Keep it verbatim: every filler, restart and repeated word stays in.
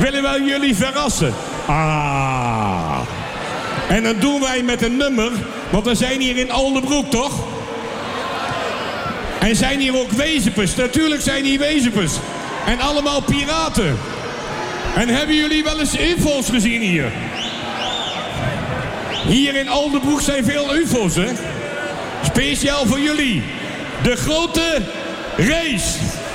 willen wij jullie verrassen. Ah. En dat doen wij met een nummer, want we zijn hier in Oldebroek, toch? En zijn hier ook wezepers. Natuurlijk zijn hier wezepers. En allemaal piraten. En hebben jullie wel eens U F O's gezien hier? Hier in Oldebroek zijn veel U F O's, hè? Speciaal voor jullie. De grote race.